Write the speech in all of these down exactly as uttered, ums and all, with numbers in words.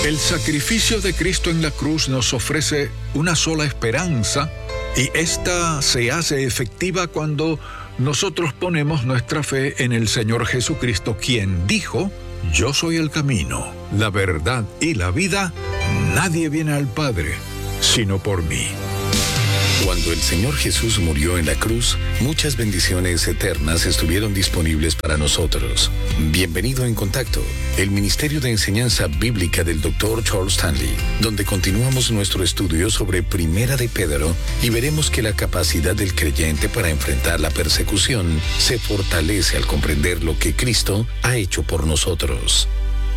El sacrificio de Cristo en la cruz nos ofrece una sola esperanza y esta se hace efectiva cuando nosotros ponemos nuestra fe en el Señor Jesucristo, quien dijo: yo soy el camino, la verdad y la vida. Nadie viene al Padre sino por mí. Cuando el Señor Jesús murió en la cruz, muchas bendiciones eternas estuvieron disponibles para nosotros. Bienvenido en Contacto, el Ministerio de Enseñanza Bíblica del doctor Charles Stanley, donde continuamos nuestro estudio sobre Primera de Pedro y veremos que la capacidad del creyente para enfrentar la persecución se fortalece al comprender lo que Cristo ha hecho por nosotros.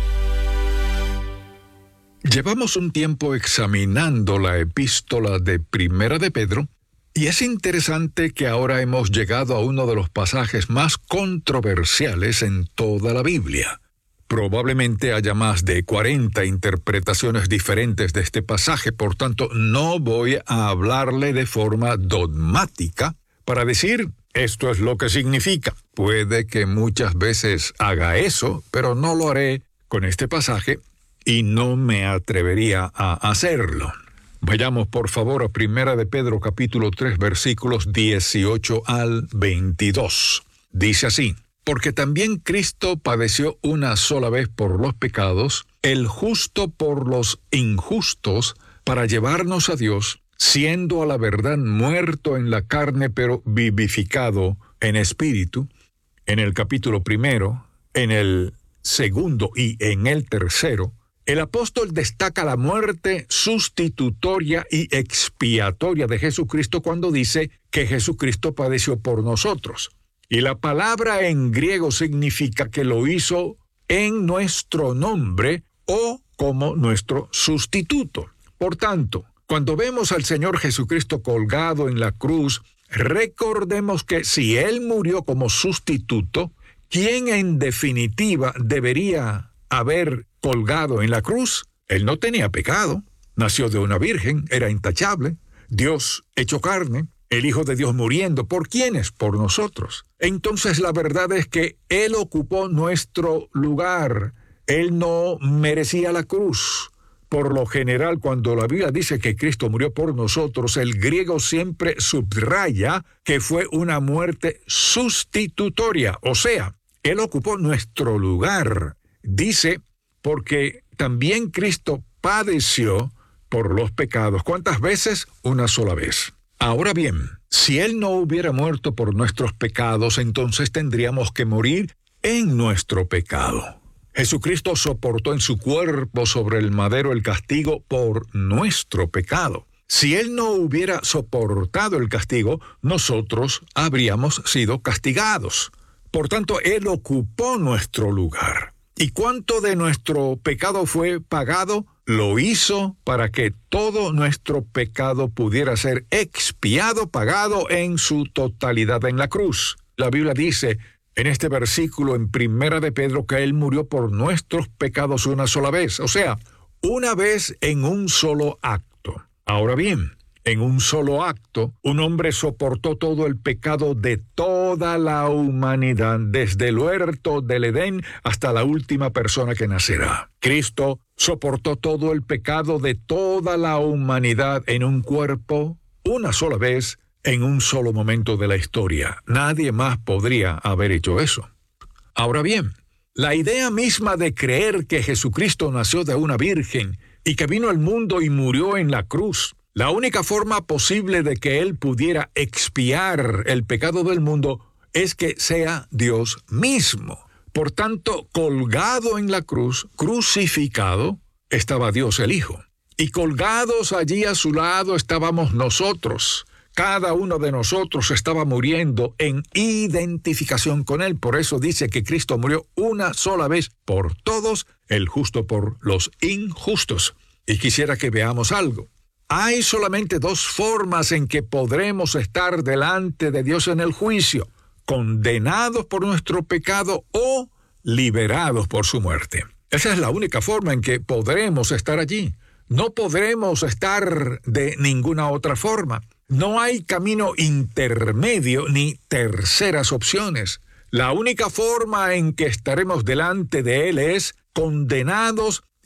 Llevamos un tiempo examinando la epístola de Primera de Pedro, y es interesante que ahora hemos llegado a uno de los pasajes más controversiales en toda la Biblia. Probablemente haya más de cuarenta interpretaciones diferentes de este pasaje, por tanto no voy a hablarle de forma dogmática para decir esto es lo que significa. Puede que muchas veces haga eso, pero no lo haré con este pasaje. Y no me atrevería a hacerlo. Vayamos por favor a Primera de Pedro capítulo tres versículos dieciocho al veintidós. Dice así: porque también Cristo padeció una sola vez por los pecados, el justo por los injustos, para llevarnos a Dios, siendo a la verdad muerto en la carne, pero vivificado en espíritu. En el capítulo primero, en el segundo y en el tercero, el apóstol destaca la muerte sustitutoria y expiatoria de Jesucristo cuando dice que Jesucristo padeció por nosotros. Y la palabra en griego significa que lo hizo en nuestro nombre o como nuestro sustituto. Por tanto, cuando vemos al Señor Jesucristo colgado en la cruz, recordemos que si Él murió como sustituto, ¿quién en definitiva debería haber colgado en la cruz? Él no tenía pecado, nació de una virgen, era intachable, Dios hecho carne, el Hijo de Dios muriendo. ¿Por quiénes? Por nosotros. Entonces la verdad es que Él ocupó nuestro lugar. Él no merecía la cruz. Por lo general, cuando la Biblia dice que Cristo murió por nosotros, el griego siempre subraya que fue una muerte sustitutoria, o sea, Él ocupó nuestro lugar. Dice, porque también Cristo padeció por los pecados. ¿Cuántas veces? Una sola vez. Ahora bien, si Él no hubiera muerto por nuestros pecados, entonces tendríamos que morir en nuestro pecado. Jesucristo soportó en su cuerpo sobre el madero el castigo por nuestro pecado. Si Él no hubiera soportado el castigo, nosotros habríamos sido castigados. Por tanto, Él ocupó nuestro lugar. ¿Y cuánto de nuestro pecado fue pagado? Lo hizo para que todo nuestro pecado pudiera ser expiado, pagado en su totalidad en la cruz. La Biblia dice en este versículo en Primera de Pedro que Él murió por nuestros pecados una sola vez, o sea, una vez en un solo acto. Ahora bien, en un solo acto, un hombre soportó todo el pecado de toda la humanidad, desde el huerto del Edén hasta la última persona que nacerá. Cristo soportó todo el pecado de toda la humanidad en un cuerpo, una sola vez, en un solo momento de la historia. Nadie más podría haber hecho eso. Ahora bien, la idea misma de creer que Jesucristo nació de una virgen y que vino al mundo y murió en la cruz, la única forma posible de que Él pudiera expiar el pecado del mundo es que sea Dios mismo. Por tanto, colgado en la cruz, crucificado, estaba Dios el Hijo. Y colgados allí a su lado estábamos nosotros. Cada uno de nosotros estaba muriendo en identificación con Él. Por eso dice que Cristo murió una sola vez por todos, el justo por los injustos. Y quisiera que veamos algo. Hay solamente dos formas en que podremos estar delante de Dios en el juicio: condenados por nuestro pecado o liberados por su muerte. Esa es la única forma en que podremos estar allí. No podremos estar de ninguna otra forma. No hay camino intermedio ni terceras opciones. La única forma en que estaremos delante de Él es condenados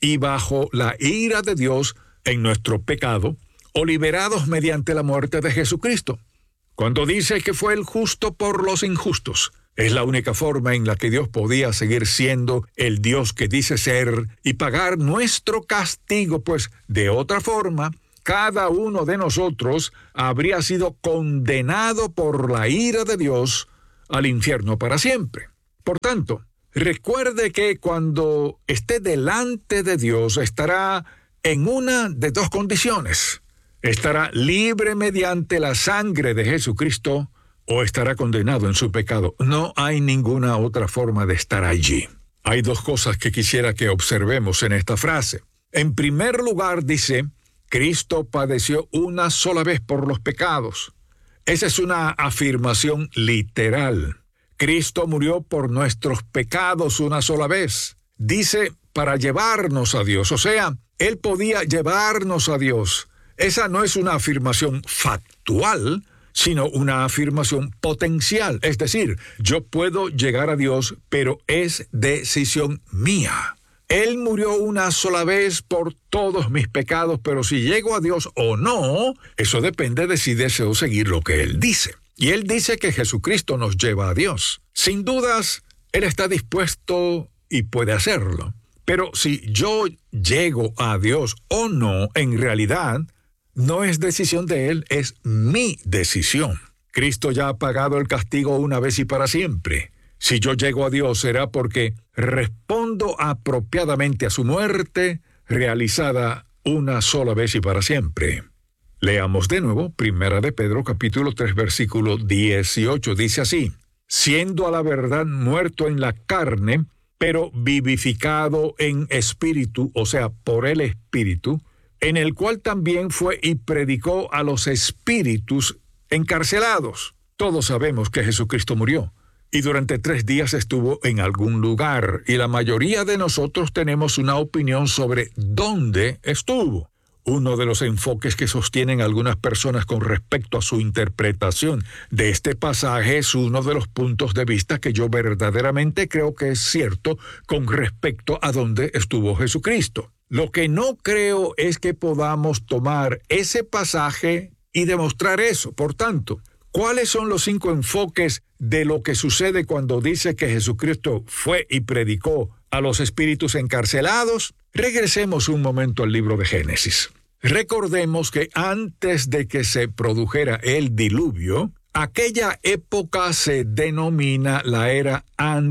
y bajo la ira de Dios en nuestro pecado, o liberados mediante la muerte de Jesucristo. Cuando dice que fue el justo por los injustos, es la única forma en la que Dios podía seguir siendo el Dios que dice ser y pagar nuestro castigo, pues de otra forma, cada uno de nosotros habría sido condenado por la ira de Dios al infierno para siempre. Por tanto, recuerde que cuando esté delante de Dios estará en una de dos condiciones. Estará libre mediante la sangre de Jesucristo o estará condenado en su pecado. No hay ninguna otra forma de estar allí. Hay dos cosas que quisiera que observemos en esta frase. En primer lugar, dice, Cristo padeció una sola vez por los pecados. Esa es una afirmación literal. Cristo murió por nuestros pecados una sola vez. Dice, para llevarnos a Dios. O sea, Él podía llevarnos a Dios. Esa no es una afirmación factual, sino una afirmación potencial. Es decir, yo puedo llegar a Dios, pero es decisión mía. Él murió una sola vez por todos mis pecados, pero si llego a Dios o no, eso depende de si deseo seguir lo que Él dice. Y Él dice que Jesucristo nos lleva a Dios. Sin dudas, Él está dispuesto y puede hacerlo. Pero si yo llego a Dios o no, en realidad, no es decisión de Él, es mi decisión. Cristo ya ha pagado el castigo una vez y para siempre. Si yo llego a Dios será porque respondo apropiadamente a su muerte, realizada una sola vez y para siempre. Leamos de nuevo, Primera de Pedro, capítulo tres, versículo dieciocho, dice así: siendo a la verdad muerto en la carne, pero vivificado en espíritu, o sea, por el Espíritu, en el cual también fue y predicó a los espíritus encarcelados. Todos sabemos que Jesucristo murió y durante tres días estuvo en algún lugar, y la mayoría de nosotros tenemos una opinión sobre dónde estuvo. Uno de los enfoques que sostienen algunas personas con respecto a su interpretación de este pasaje es uno de los puntos de vista que yo verdaderamente creo que es cierto con respecto a dónde estuvo Jesucristo. Lo que no creo es que podamos tomar ese pasaje y demostrar eso. Por tanto, ¿cuáles son los cinco enfoques de lo que sucede cuando dice que Jesucristo fue y predicó a los espíritus encarcelados? Regresemos un momento al libro de Génesis. Recordemos que antes de que se produjera el diluvio, aquella época se denomina la era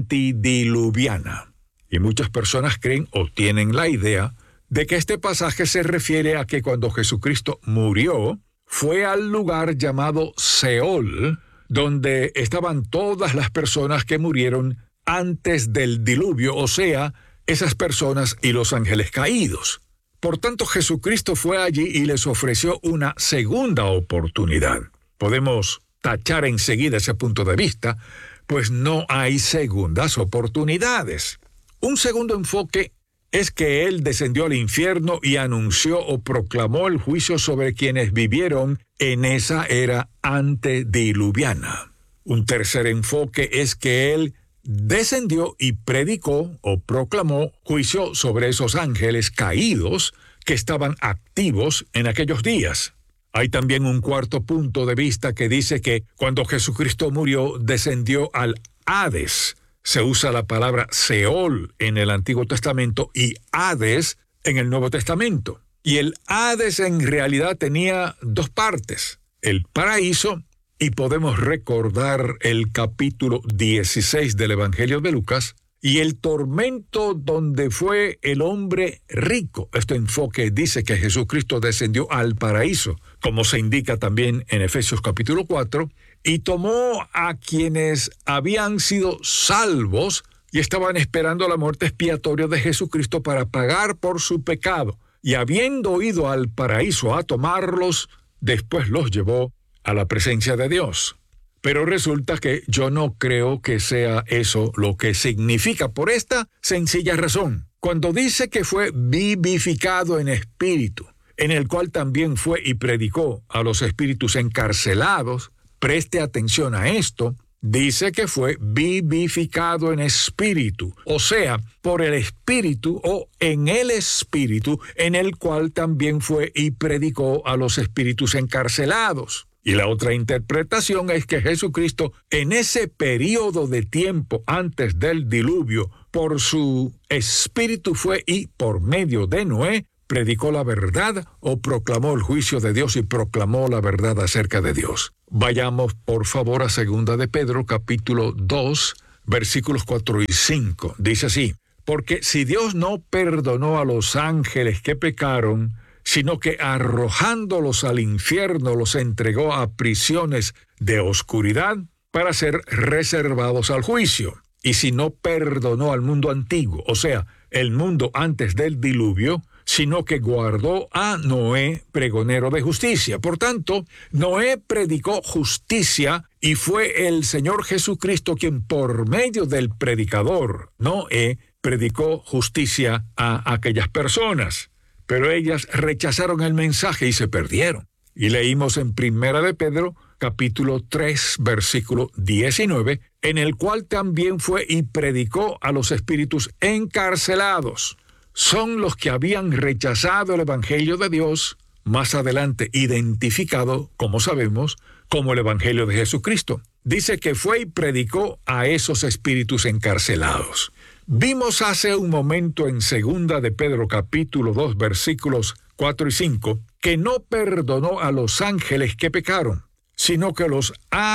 antidiluviana. Y muchas personas creen o tienen la idea de que este pasaje se refiere a que cuando Jesucristo murió, fue al lugar llamado Seol, donde estaban todas las personas que murieron antes del diluvio, o sea, esas personas y los ángeles caídos. Por tanto, Jesucristo fue allí y les ofreció una segunda oportunidad. Podemos tachar enseguida ese punto de vista, pues no hay segundas oportunidades. Un segundo enfoque es que Él descendió al infierno y anunció o proclamó el juicio sobre quienes vivieron en esa era antediluviana. Un tercer enfoque es que Él descendió y predicó o proclamó juicio sobre esos ángeles caídos que estaban activos en aquellos días. Hay también un cuarto punto de vista que dice que cuando Jesucristo murió, descendió al Hades. Se usa la palabra Seol en el Antiguo Testamento y Hades en el Nuevo Testamento. Y el Hades en realidad tenía dos partes: el paraíso, y podemos recordar el capítulo dieciséis del Evangelio de Lucas, y el tormento donde fue el hombre rico. Este enfoque dice que Jesucristo descendió al paraíso, como se indica también en Efesios capítulo cuatro, y tomó a quienes habían sido salvos y estaban esperando la muerte expiatoria de Jesucristo para pagar por su pecado. Y habiendo ido al paraíso a tomarlos, después los llevó a la presencia de Dios. Pero resulta que yo no creo que sea eso lo que significa, por esta sencilla razón. Cuando dice que fue vivificado en espíritu, en el cual también fue y predicó a los espíritus encarcelados, preste atención a esto, dice que fue vivificado en espíritu, o sea, por el espíritu o en el espíritu, en el cual también fue y predicó a los espíritus encarcelados. Y la otra interpretación es que Jesucristo, en ese periodo de tiempo antes del diluvio, por su espíritu fue y por medio de Noé, predicó la verdad o proclamó el juicio de Dios y proclamó la verdad acerca de Dios. Vayamos, por favor, a Segunda de Pedro, capítulo dos, versículos cuatro y cinco. Dice así: porque si Dios no perdonó a los ángeles que pecaron, sino que arrojándolos al infierno los entregó a prisiones de oscuridad para ser reservados al juicio. Y si no perdonó al mundo antiguo, o sea, el mundo antes del diluvio, sino que guardó a Noé, pregonero de justicia. Por tanto, Noé predicó justicia y fue el Señor Jesucristo quien por medio del predicador, Noé, predicó justicia a aquellas personas. Pero ellas rechazaron el mensaje y se perdieron. Y leímos en Primera de Pedro, capítulo tres, versículo diecinueve, en el cual también fue y predicó a los espíritus encarcelados. Son los que habían rechazado el Evangelio de Dios, más adelante identificado, como sabemos, como el Evangelio de Jesucristo. Dice que fue y predicó a esos espíritus encarcelados. Vimos hace un momento en Segunda de Pedro capítulo dos versículos cuatro y cinco que no perdonó a los ángeles que pecaron, sino que los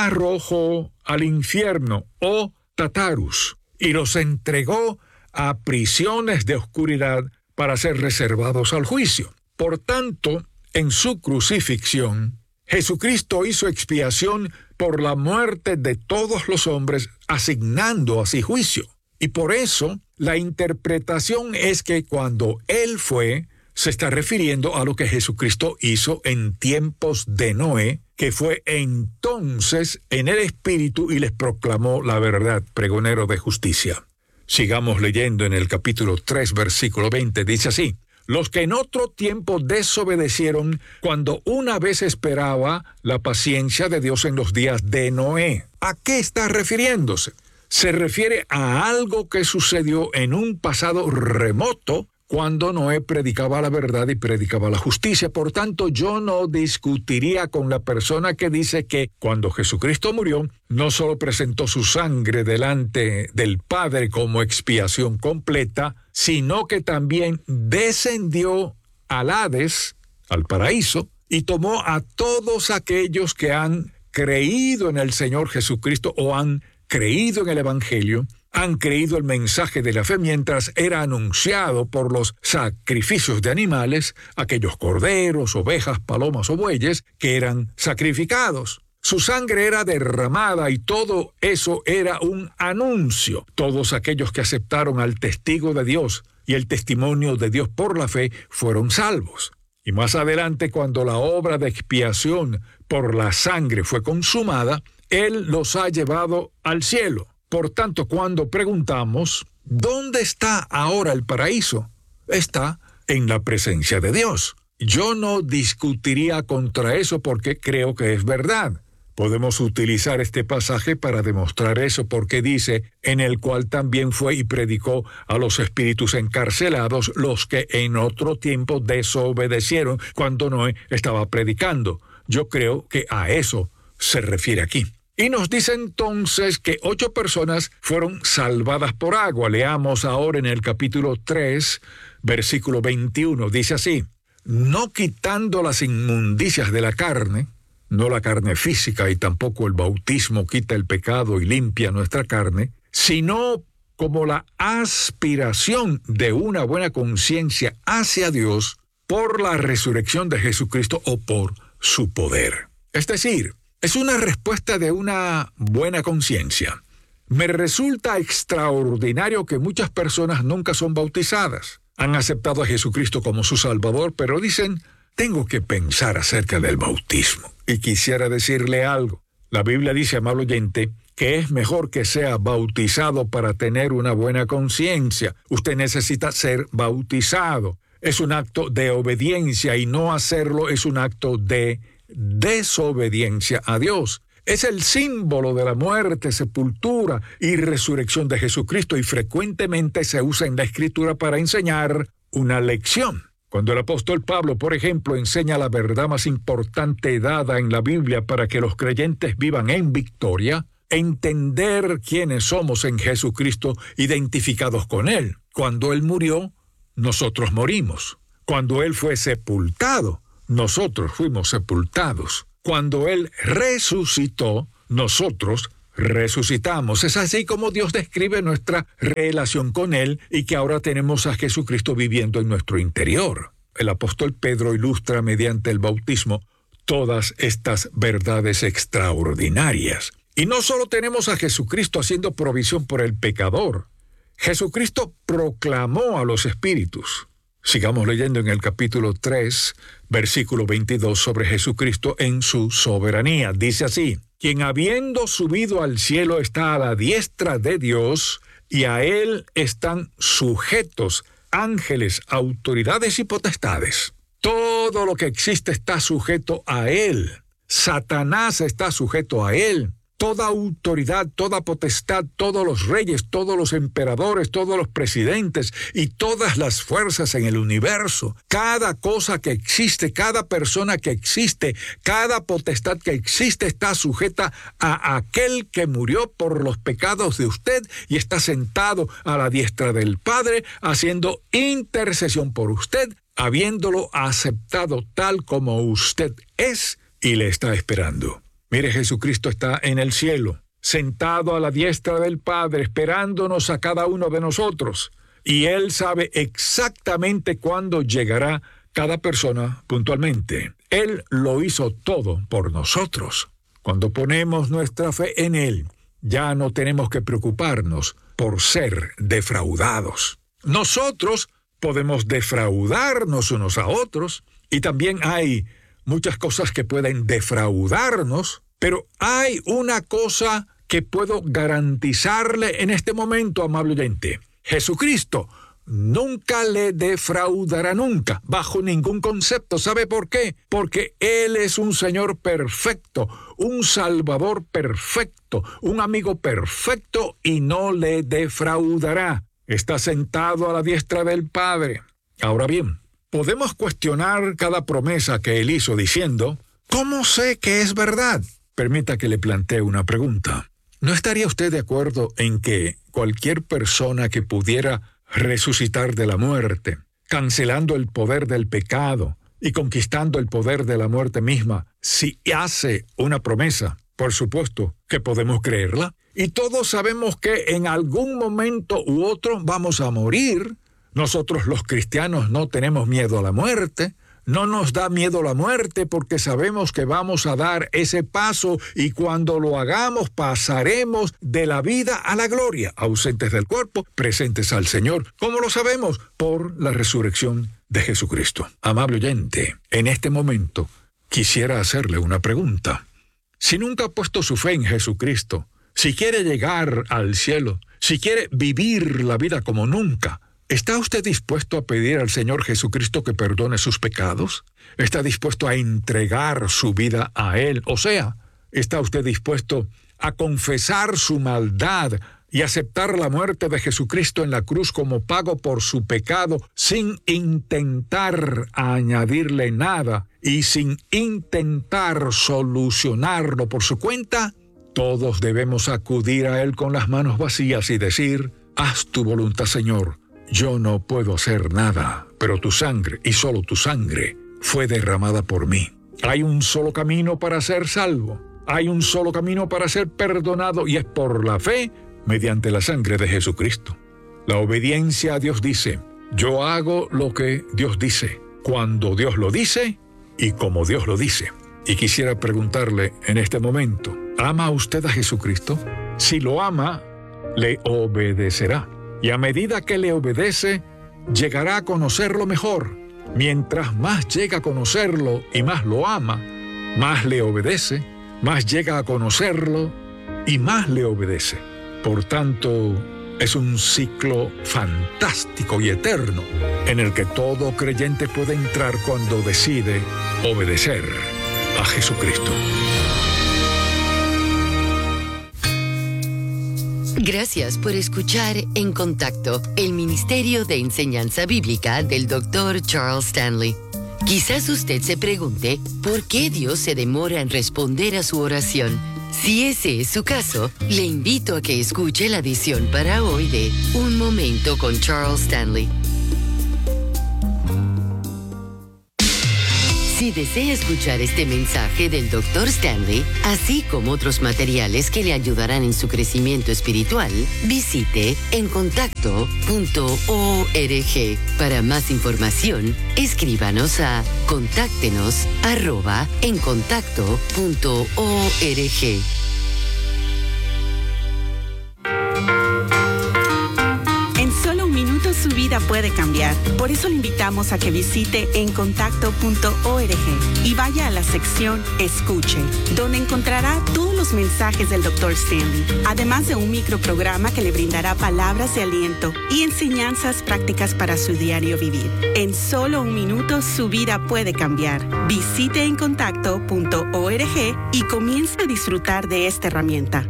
arrojó al infierno o Tartarus y los entregó a prisiones de oscuridad para ser reservados al juicio. Por tanto, en su crucifixión, Jesucristo hizo expiación por la muerte de todos los hombres, asignando así juicio. Y por eso, la interpretación es que cuando Él fue, se está refiriendo a lo que Jesucristo hizo en tiempos de Noé, que fue entonces en el Espíritu y les proclamó la verdad, pregonero de justicia. Sigamos leyendo en el capítulo tres, versículo veinte, dice así: los que en otro tiempo desobedecieron cuando una vez esperaba la paciencia de Dios en los días de Noé. ¿A qué está refiriéndose? Se refiere a algo que sucedió en un pasado remoto cuando Noé predicaba la verdad y predicaba la justicia. Por tanto, yo no discutiría con la persona que dice que cuando Jesucristo murió, no solo presentó su sangre delante del Padre como expiación completa, sino que también descendió al Hades, al paraíso, y tomó a todos aquellos que han creído en el Señor Jesucristo o han creído en el Evangelio, han creído el mensaje de la fe mientras era anunciado por los sacrificios de animales, aquellos corderos, ovejas, palomas o bueyes que eran sacrificados. Su sangre era derramada y todo eso era un anuncio. Todos aquellos que aceptaron al testigo de Dios y el testimonio de Dios por la fe fueron salvos. Y más adelante, cuando la obra de expiación por la sangre fue consumada, Él los ha llevado al cielo. Por tanto, cuando preguntamos, ¿dónde está ahora el paraíso? Está en la presencia de Dios. Yo no discutiría contra eso porque creo que es verdad. Podemos utilizar este pasaje para demostrar eso porque dice, en el cual también fue y predicó a los espíritus encarcelados, los que en otro tiempo desobedecieron cuando Noé estaba predicando. Yo creo que a eso se refiere aquí. Y nos dice entonces que ocho personas fueron salvadas por agua. Leamos ahora en el capítulo tres, versículo veintiuno. Dice así: no quitando las inmundicias de la carne, no la carne física y tampoco el bautismo quita el pecado y limpia nuestra carne, sino como la aspiración de una buena conciencia hacia Dios por la resurrección de Jesucristo o por su poder. Es decir, es una respuesta de una buena conciencia. Me resulta extraordinario que muchas personas nunca son bautizadas. Han aceptado a Jesucristo como su Salvador, pero dicen, tengo que pensar acerca del bautismo. Y quisiera decirle algo. La Biblia dice, amable oyente, que es mejor que sea bautizado para tener una buena conciencia. Usted necesita ser bautizado. Es un acto de obediencia y no hacerlo es un acto de desobediencia a Dios. Es el símbolo de la muerte, sepultura y resurrección de Jesucristo y frecuentemente se usa en la Escritura para enseñar una lección. Cuando el apóstol Pablo, por ejemplo, enseña la verdad más importante dada en la Biblia para que los creyentes vivan en victoria, entender quiénes somos en Jesucristo identificados con Él. Cuando Él murió, nosotros morimos. Cuando Él fue sepultado, nosotros fuimos sepultados. Cuando Él resucitó, nosotros resucitamos. Es así como Dios describe nuestra relación con Él y que ahora tenemos a Jesucristo viviendo en nuestro interior. El apóstol Pedro ilustra mediante el bautismo todas estas verdades extraordinarias. Y no solo tenemos a Jesucristo haciendo provisión por el pecador. Jesucristo proclamó a los espíritus. Sigamos leyendo en el capítulo tres, versículo veintidós, sobre Jesucristo en su soberanía. Dice así: quien habiendo subido al cielo está a la diestra de Dios, y a Él están sujetos ángeles, autoridades y potestades. Todo lo que existe está sujeto a Él. Satanás está sujeto a Él. Toda autoridad, toda potestad, todos los reyes, todos los emperadores, todos los presidentes y todas las fuerzas en el universo, cada cosa que existe, cada persona que existe, cada potestad que existe está sujeta a aquel que murió por los pecados de usted y está sentado a la diestra del Padre haciendo intercesión por usted, habiéndolo aceptado tal como usted es y le está esperando. Mire, Jesucristo está en el cielo, sentado a la diestra del Padre, esperándonos a cada uno de nosotros. Y Él sabe exactamente cuándo llegará cada persona puntualmente. Él lo hizo todo por nosotros. Cuando ponemos nuestra fe en Él, ya no tenemos que preocuparnos por ser defraudados. Nosotros podemos defraudarnos unos a otros, y también hay muchas cosas que pueden defraudarnos, pero hay una cosa que puedo garantizarle en este momento, amable oyente. Jesucristo nunca le defraudará nunca, bajo ningún concepto. ¿Sabe por qué? Porque Él es un Señor perfecto, un Salvador perfecto, un amigo perfecto y no le defraudará. Está sentado a la diestra del Padre. Ahora bien, podemos cuestionar cada promesa que Él hizo diciendo, ¿cómo sé que es verdad? Permita que le plantee una pregunta. ¿No estaría usted de acuerdo en que cualquier persona que pudiera resucitar de la muerte, cancelando el poder del pecado y conquistando el poder de la muerte misma, si hace una promesa, por supuesto que podemos creerla? Y todos sabemos que en algún momento u otro vamos a morir. Nosotros los cristianos no tenemos miedo a la muerte, no nos da miedo la muerte porque sabemos que vamos a dar ese paso y cuando lo hagamos pasaremos de la vida a la gloria, ausentes del cuerpo, presentes al Señor. ¿Cómo lo sabemos? Por la resurrección de Jesucristo. Amable oyente, en este momento quisiera hacerle una pregunta. Si nunca ha puesto su fe en Jesucristo, si quiere llegar al cielo, si quiere vivir la vida como nunca, ¿está usted dispuesto a pedir al Señor Jesucristo que perdone sus pecados? ¿Está dispuesto a entregar su vida a Él? O sea, ¿está usted dispuesto a confesar su maldad y aceptar la muerte de Jesucristo en la cruz como pago por su pecado sin intentar añadirle nada y sin intentar solucionarlo por su cuenta? Todos debemos acudir a Él con las manos vacías y decir, haz tu voluntad, Señor. Yo no puedo hacer nada, pero tu sangre, y solo tu sangre, fue derramada por mí. Hay un solo camino para ser salvo. Hay un solo camino para ser perdonado, y es por la fe mediante la sangre de Jesucristo. La obediencia a Dios dice, yo hago lo que Dios dice, cuando Dios lo dice y como Dios lo dice. Y quisiera preguntarle en este momento, ¿ama usted a Jesucristo? Si lo ama, le obedecerá. Y a medida que le obedece, llegará a conocerlo mejor. Mientras más llega a conocerlo y más lo ama, más le obedece, más llega a conocerlo y más le obedece. Por tanto, es un ciclo fantástico y eterno en el que todo creyente puede entrar cuando decide obedecer a Jesucristo. Gracias por escuchar En Contacto, el Ministerio de Enseñanza Bíblica del doctor Charles Stanley. Quizás usted se pregunte por qué Dios se demora en responder a su oración. Si ese es su caso, le invito a que escuche la edición para hoy de Un Momento con Charles Stanley. Si desea escuchar este mensaje del doctor Stanley, así como otros materiales que le ayudarán en su crecimiento espiritual, visite en contacto punto org. Para más información, escríbanos a contáctenos arroba en contacto punto org. Su vida puede cambiar. Por eso le invitamos a que visite en contacto punto org y vaya a la sección Escuche, donde encontrará todos los mensajes del doctor Stanley, además de un microprograma que le brindará palabras de aliento y enseñanzas prácticas para su diario vivir. En solo un minuto su vida puede cambiar. Visite en contacto punto org y comience a disfrutar de esta herramienta.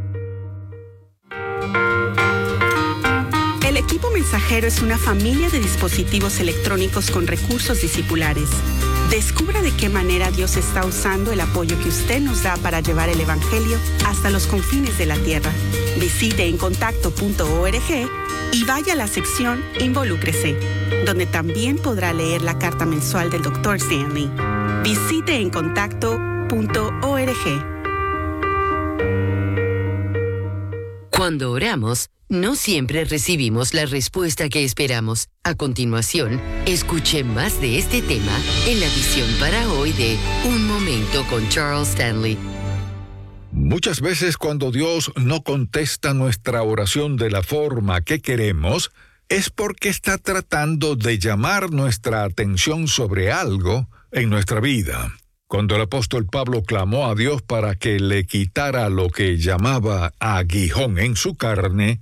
El equipo mensajero es una familia de dispositivos electrónicos con recursos discipulares. Descubra de qué manera Dios está usando el apoyo que usted nos da para llevar el Evangelio hasta los confines de la tierra. Visite en contacto punto org y vaya a la sección Involúcrese, donde también podrá leer la carta mensual del doctor Stanley. Visite en contacto punto org. Cuando oramos, no siempre recibimos la respuesta que esperamos. A continuación, escuche más de este tema en la edición para hoy de Un Momento con Charles Stanley. Muchas veces cuando Dios no contesta nuestra oración de la forma que queremos, es porque está tratando de llamar nuestra atención sobre algo en nuestra vida. Cuando el apóstol Pablo clamó a Dios para que le quitara lo que llamaba aguijón en su carne,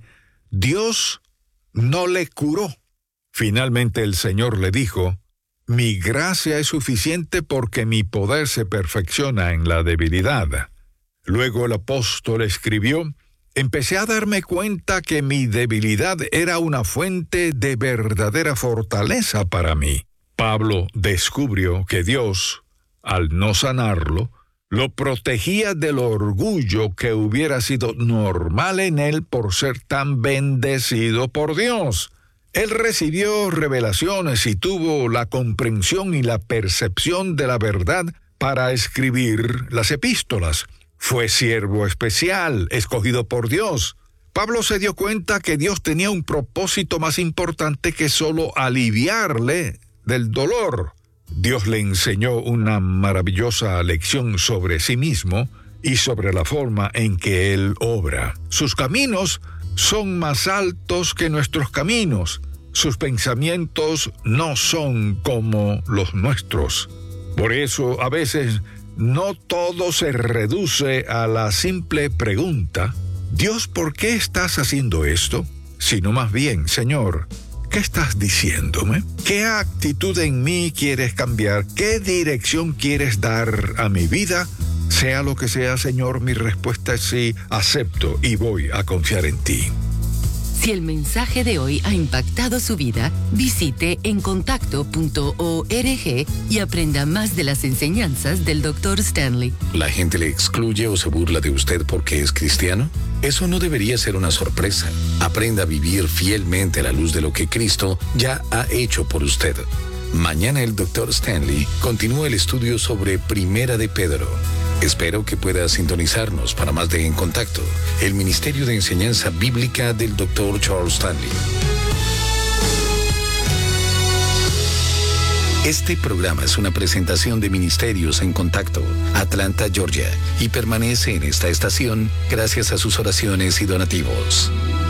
Dios no le curó. Finalmente el Señor le dijo: «Mi gracia es suficiente porque mi poder se perfecciona en la debilidad». Luego el apóstol escribió: «Empecé a darme cuenta que mi debilidad era una fuente de verdadera fortaleza para mí». Pablo descubrió que Dios, al no sanarlo, lo protegía del orgullo que hubiera sido normal en él por ser tan bendecido por Dios. Él recibió revelaciones y tuvo la comprensión y la percepción de la verdad para escribir las epístolas. Fue siervo especial, escogido por Dios. Pablo se dio cuenta que Dios tenía un propósito más importante que solo aliviarle del dolor. Dios le enseñó una maravillosa lección sobre sí mismo y sobre la forma en que Él obra. Sus caminos son más altos que nuestros caminos. Sus pensamientos no son como los nuestros. Por eso, a veces, no todo se reduce a la simple pregunta: «Dios, ¿por qué estás haciendo esto?», sino más bien: «Señor, ¿qué estás diciéndome? ¿Qué actitud en mí quieres cambiar? ¿Qué dirección quieres dar a mi vida? Sea lo que sea, Señor, mi respuesta es sí, acepto y voy a confiar en ti». Si el mensaje de hoy ha impactado su vida, visite en contacto punto org y aprenda más de las enseñanzas del doctor Stanley. ¿La gente le excluye o se burla de usted porque es cristiano? Eso no debería ser una sorpresa. Aprenda a vivir fielmente a la luz de lo que Cristo ya ha hecho por usted. Mañana el doctor Stanley continúa el estudio sobre Primera de Pedro. Espero que pueda sintonizarnos para más de En Contacto, el Ministerio de Enseñanza Bíblica del doctor Charles Stanley. Este programa es una presentación de Ministerios en Contacto, Atlanta, Georgia, y permanece en esta estación gracias a sus oraciones y donativos.